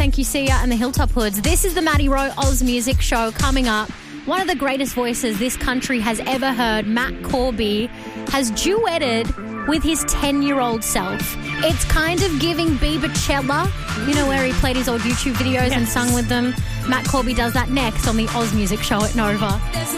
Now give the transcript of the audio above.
Thank you, Sia and the Hilltop Hoods. This is the Maddie Rowe Oz Music Show coming up. One of the greatest voices this country has ever heard, Matt Corby, has duetted with his 10-year-old self. It's kind of giving Biebercella, you know, where he played his old YouTube videos and sung with them. Matt Corby does that next on the Oz Music Show at Nova.